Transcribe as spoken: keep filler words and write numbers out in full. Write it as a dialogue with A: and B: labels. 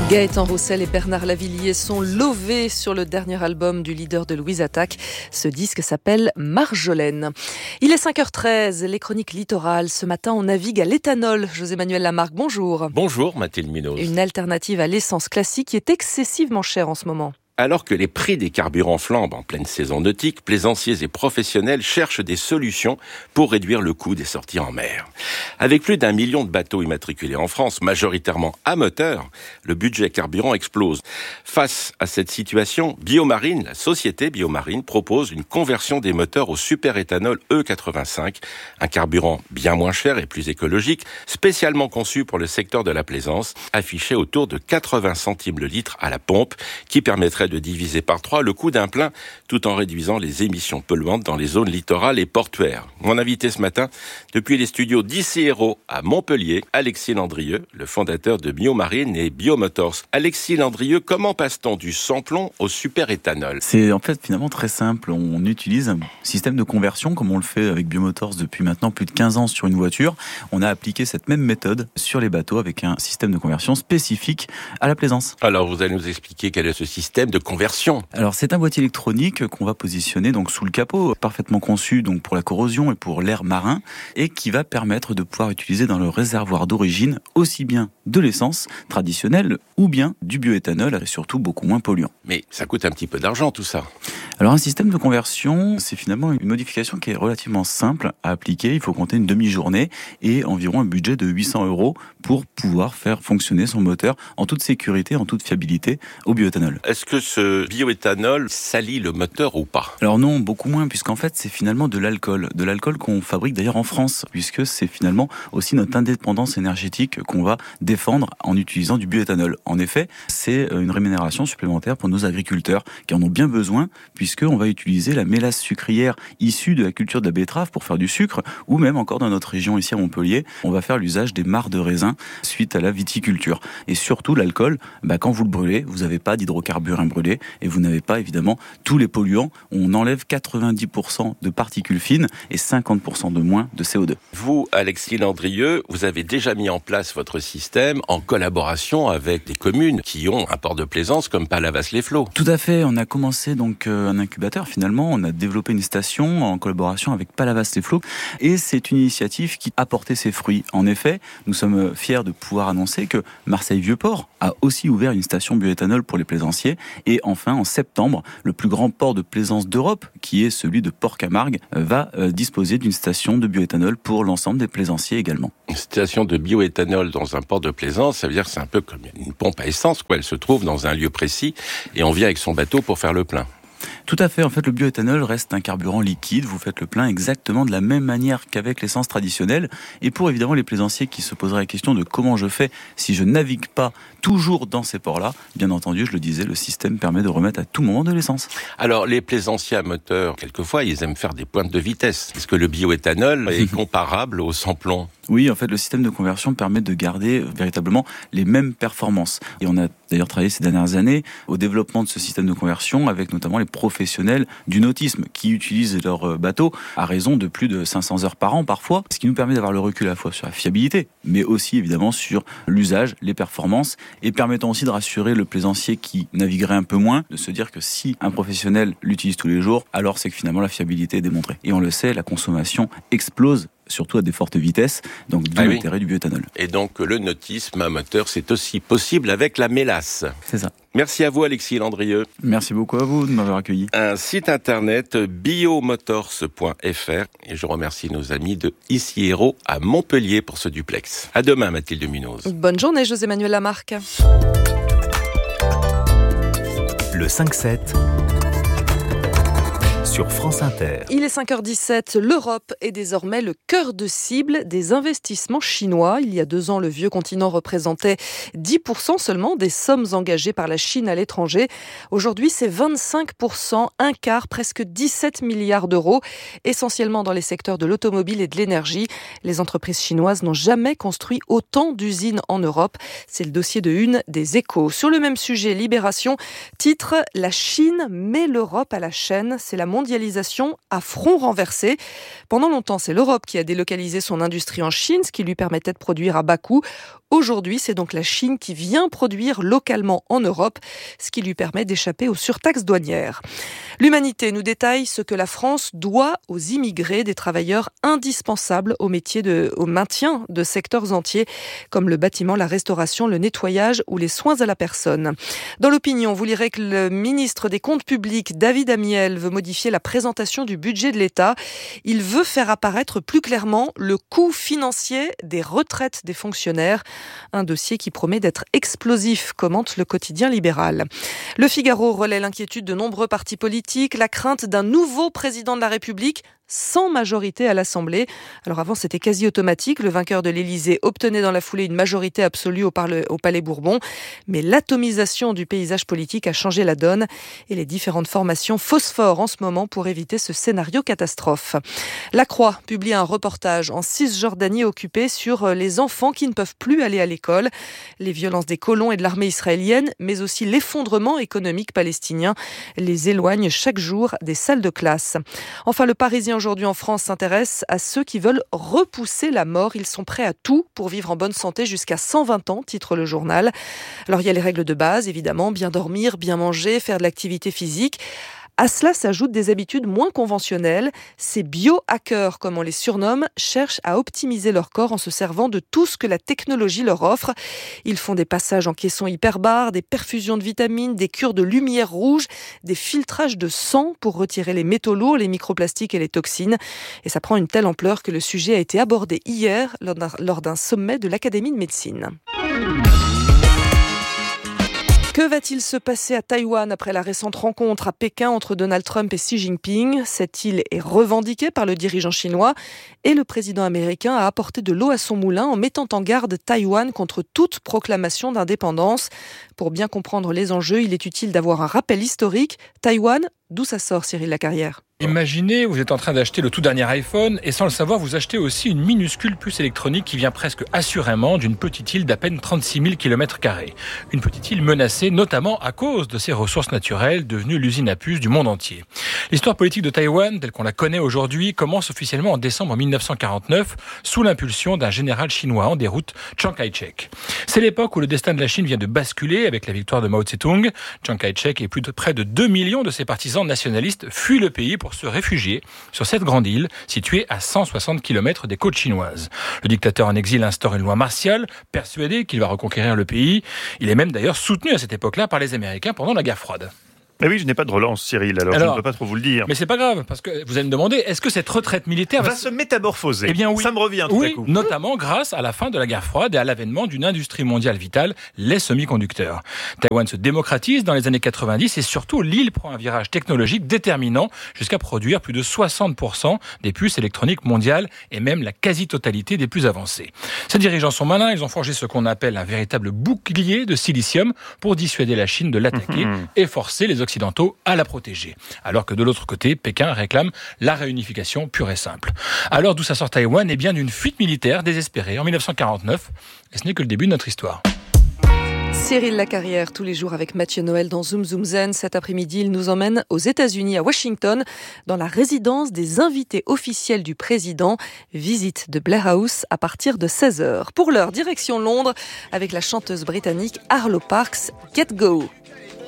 A: Gaëtan Roussel et Bernard Lavilliers sont lovés sur le dernier album du leader de Louise Attaque. Ce disque s'appelle Marjolaine. Il est cinq heures treize, les chroniques littorales. Ce matin, on navigue à l'éthanol. José-Manuel Lamarque, bonjour.
B: Bonjour Mathilde Munoz.
A: Une alternative à l'essence classique qui est excessivement chère en ce moment.
B: Alors que les prix des carburants flambent en pleine saison nautique, plaisanciers et professionnels cherchent des solutions pour réduire le coût des sorties en mer. Avec plus d'un million de bateaux immatriculés en France, majoritairement à moteur, le budget carburant explose. Face à cette situation, Biomarine, la société Biomarine, propose une conversion des moteurs au superéthanol E quatre-vingt-cinq, un carburant bien moins cher et plus écologique, spécialement conçu pour le secteur de la plaisance, affiché autour de quatre-vingts centimes le litre à la pompe, qui permettrait de diviser par trois le coût d'un plein tout en réduisant les émissions polluantes dans les zones littorales et portuaires. Mon invité ce matin, depuis les studios d'Iciero à Montpellier, Alexis Landrieux, le fondateur de Biomarine et Biomotors. Alexis Landrieux, comment passe-t-on du sans-plomb au superéthanol ?
C: C'est en fait finalement très simple. On utilise un système de conversion comme on le fait avec Biomotors depuis maintenant plus de quinze ans sur une voiture. On a appliqué cette même méthode sur les bateaux avec un système de conversion spécifique à la plaisance.
B: Alors vous allez nous expliquer quel est ce système de conversion.
C: Alors c'est un boîtier électronique qu'on va positionner donc sous le capot, parfaitement conçu donc pour la corrosion et pour l'air marin, et qui va permettre de pouvoir utiliser dans le réservoir d'origine aussi bien de l'essence traditionnelle ou bien du bioéthanol, et surtout beaucoup moins polluant.
B: Mais ça coûte un petit peu d'argent tout ça.
C: Alors un système de conversion, c'est finalement une modification qui est relativement simple à appliquer. Il faut compter une demi-journée et environ un budget de huit cents euros pour pouvoir faire fonctionner son moteur en toute sécurité, en toute fiabilité au bioéthanol.
B: Est-ce que ce bioéthanol salit le moteur ou pas ?
C: Alors non, beaucoup moins, puisqu'en fait c'est finalement de l'alcool. De l'alcool qu'on fabrique d'ailleurs en France, puisque c'est finalement aussi notre indépendance énergétique qu'on va défendre en utilisant du bioéthanol. En effet, c'est une rémunération supplémentaire pour nos agriculteurs qui en ont bien besoin, puisqu'on va utiliser la mélasse sucrière issue de la culture de la betterave pour faire du sucre, ou même encore dans notre région ici à Montpellier, on va faire l'usage des mares de raisin suite à la viticulture. Et surtout l'alcool, bah, quand vous le brûlez, vous n'avez pas d'hydrocarbures imbrûlés et vous n'avez pas évidemment tous les polluants. On enlève quatre-vingt-dix pour cent de particules fines et cinquante pour cent de moins de C O deux.
B: Vous, Alexis Landrieux, vous avez déjà mis en place votre système en collaboration avec des communes qui ont un port de plaisance comme Palavas-les-Flots.
C: Tout à fait, on a commencé donc euh, un incubateur finalement, on a développé une station en collaboration avec Palavas-les-Flots et c'est une initiative qui a porté ses fruits. En effet, nous sommes fiers de pouvoir annoncer que Marseille-Vieux-Port a aussi ouvert une station bioéthanol pour les plaisanciers et enfin en septembre, le plus grand port de plaisance d'Europe, qui est celui de Port-Camargue, va euh, disposer d'une station de bioéthanol pour l'ensemble des plaisanciers également.
B: Une station de bioéthanol dans un port de plaisance, ça veut dire que c'est un peu comme une pompe à essence, quoi. Elle se trouve dans un lieu précis et on vient avec son bateau pour faire le plein.
C: Tout à fait, en fait le bioéthanol reste un carburant liquide, vous faites le plein exactement de la même manière qu'avec l'essence traditionnelle, et pour évidemment les plaisanciers qui se poseraient la question de comment je fais si je navigue pas toujours dans ces ports-là, bien entendu, je le disais, le système permet de remettre à tout moment de l'essence.
B: Alors les plaisanciers à moteur, quelquefois ils aiment faire des pointes de vitesse. Est-ce que le bioéthanol est comparable au sans-plomb ?
C: Oui, en fait, le système de conversion permet de garder véritablement les mêmes performances. Et on a d'ailleurs travaillé ces dernières années au développement de ce système de conversion avec notamment les professionnels du nautisme qui utilisent leur bateau à raison de plus de cinq cents heures par an parfois, ce qui nous permet d'avoir le recul à la fois sur la fiabilité, mais aussi évidemment sur l'usage, les performances, et permettant aussi de rassurer le plaisancier qui naviguerait un peu moins, de se dire que si un professionnel l'utilise tous les jours, alors c'est que finalement la fiabilité est démontrée. Et on le sait, la consommation explose surtout à des fortes vitesses, donc d'où ah oui. l'intérêt du bioéthanol.
B: Et donc le nautisme à moteur, c'est aussi possible avec la mélasse.
C: C'est ça.
B: Merci à vous Alexis Landrieux.
C: Merci beaucoup à vous de m'avoir accueilli.
B: Un site internet biomotors point f r et je remercie nos amis de Iciero à Montpellier pour ce duplex. À demain Mathilde Munoz.
A: Bonne journée José-Manuel Lamarque.
D: Le cinq sept sur France Inter.
A: Il est cinq heures dix-sept, l'Europe est désormais le cœur de cible des investissements chinois. Il y a deux ans, le vieux continent représentait dix pour cent seulement des sommes engagées par la Chine à l'étranger. Aujourd'hui, c'est vingt-cinq pour cent, un quart, presque dix-sept milliards d'euros, essentiellement dans les secteurs de l'automobile et de l'énergie. Les entreprises chinoises n'ont jamais construit autant d'usines en Europe. C'est le dossier de une des Échos. Sur le même sujet, Libération titre « La Chine met l'Europe à la chaîne ». C'est la mondialisation mondialisation à front renversé. Pendant longtemps, c'est l'Europe qui a délocalisé son industrie en Chine, ce qui lui permettait de produire à bas coût. Aujourd'hui, c'est donc la Chine qui vient produire localement en Europe, ce qui lui permet d'échapper aux surtaxes douanières. L'Humanité nous détaille ce que la France doit aux immigrés, des travailleurs indispensables au métier de, au maintien de secteurs entiers, comme le bâtiment, la restauration, le nettoyage ou les soins à la personne. Dans l'opinion, vous lirez que le ministre des Comptes publics, David Amiel, veut modifier la présentation du budget de l'État. Il veut faire apparaître plus clairement le coût financier des retraites des fonctionnaires. Un dossier qui promet d'être explosif, commente le quotidien libéral. Le Figaro relaie l'inquiétude de nombreux partis politiques, la crainte d'un nouveau président de la République sans majorité à l'Assemblée. Alors avant, c'était quasi automatique. Le vainqueur de l'Élysée obtenait dans la foulée une majorité absolue au, parle, au Palais Bourbon. Mais l'atomisation du paysage politique a changé la donne et les différentes formations phosphorent en ce moment pour éviter ce scénario catastrophe. La Croix publie un reportage en Cisjordanie occupée sur les enfants qui ne peuvent plus aller à l'école. Les violences des colons et de l'armée israélienne, mais aussi l'effondrement économique palestinien les éloignent chaque jour des salles de classe. Enfin, le Parisien aujourd'hui en France s'intéresse à ceux qui veulent repousser la mort. Ils sont prêts à tout pour vivre en bonne santé jusqu'à cent vingt ans, titre le journal. Alors il y a les règles de base, évidemment, bien dormir, bien manger, faire de l'activité physique. À cela s'ajoutent des habitudes moins conventionnelles. Ces biohackers, comme on les surnomme, cherchent à optimiser leur corps en se servant de tout ce que la technologie leur offre. Ils font des passages en caisson hyperbare, des perfusions de vitamines, des cures de lumière rouge, des filtrages de sang pour retirer les métaux lourds, les microplastiques et les toxines. Et ça prend une telle ampleur que le sujet a été abordé hier lors d'un sommet de l'Académie de médecine. Que va-t-il se passer à Taïwan après la récente rencontre à Pékin entre Donald Trump et Xi Jinping ? Cette île est revendiquée par le dirigeant chinois et le président américain a apporté de l'eau à son moulin en mettant en garde Taïwan contre toute proclamation d'indépendance. Pour bien comprendre les enjeux, il est utile d'avoir un rappel historique. Taïwan, d'où ça sort, Cyril Lacarrière ?
E: Imaginez, vous êtes en train d'acheter le tout dernier iPhone et sans le savoir, vous achetez aussi une minuscule puce électronique qui vient presque assurément d'une petite île d'à peine trente-six mille kilomètres carrés. Une petite île menacée notamment à cause de ses ressources naturelles devenues l'usine à puces du monde entier. L'histoire politique de Taïwan, telle qu'on la connaît aujourd'hui, commence officiellement en décembre mille neuf cent quarante-neuf sous l'impulsion d'un général chinois en déroute, Chiang Kai-shek. C'est l'époque où le destin de la Chine vient de basculer avec la victoire de Mao Tse-tung. Chiang Kai-shek et plus de près de deux millions de ses partisans nationalistes fuient le pays pour se réfugier sur cette grande île située à cent soixante kilomètres des côtes chinoises. Le dictateur en exil instaure une loi martiale, persuadé qu'il va reconquérir le pays. Il est même d'ailleurs soutenu à cette époque-là par les Américains pendant la guerre froide.
F: Mais oui, je n'ai pas de relance, Cyril, alors, alors je ne peux pas trop vous le dire.
E: Mais c'est pas grave, parce que vous allez me demander, est-ce que cette retraite militaire
F: va,
E: va
F: se métamorphoser ?
E: Eh bien oui.
F: Ça me revient tout
E: oui,
F: à coup.
E: Notamment grâce à la fin de la guerre froide et à l'avènement d'une industrie mondiale vitale, les semi-conducteurs. Taïwan se démocratise dans les années quatre-vingt-dix et surtout l'île prend un virage technologique déterminant jusqu'à produire plus de soixante pour cent des puces électroniques mondiales et même la quasi-totalité des plus avancées. Ces dirigeants sont malins, ils ont forgé ce qu'on appelle un véritable bouclier de silicium pour dissuader la Chine de l'attaquer mmh. et forcer les Occidentaux à la protéger. Alors que de l'autre côté, Pékin réclame la réunification pure et simple. Alors d'où ça sort Taïwan ? Eh bien d'une fuite militaire désespérée en mille neuf cent quarante-neuf. Et ce n'est que le début de notre histoire.
A: Cyril Lacarrière, tous les jours avec Mathieu Noël dans Zoom Zoom Zen. Cet après-midi, il nous emmène aux États-Unis, à Washington, dans la résidence des invités officiels du président. Visite de Blair House à partir de seize heures. Pour l'heure, direction Londres avec la chanteuse britannique Arlo Parks, Get Go.